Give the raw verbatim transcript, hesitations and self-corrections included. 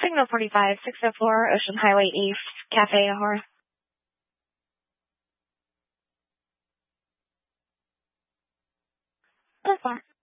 Signal forty-five, six oh four, Ocean Highway East, Cafe Ahora. Au revoir.